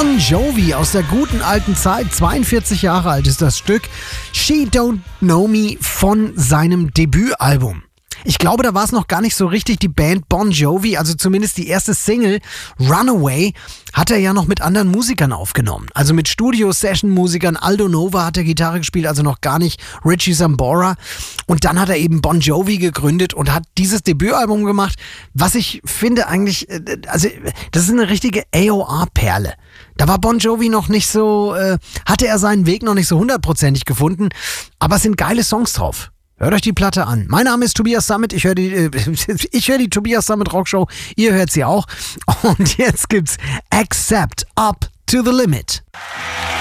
Bon Jovi aus der guten alten Zeit, 42 Jahre alt ist das Stück She Don't Know Me von seinem Debütalbum. Ich glaube, da war es noch gar nicht so richtig die Band Bon Jovi, also zumindest die erste Single Runaway hat er ja noch mit anderen Musikern aufgenommen. Also mit Studio-Session-Musikern, Aldo Nova hat er Gitarre gespielt, also noch gar nicht Richie Sambora. Und dann hat er eben Bon Jovi gegründet und hat dieses Debütalbum gemacht, was ich finde eigentlich, also das ist eine richtige AOR-Perle. Da war Bon Jovi noch nicht so, hatte er seinen Weg noch nicht so hundertprozentig gefunden, aber es sind geile Songs drauf. Hört euch die Platte an. Mein Name ist Tobias Sammet. Ich höre die Tobias Sammet Rockshow. Ihr hört sie auch. Und jetzt gibt's Accept Up to the Limit.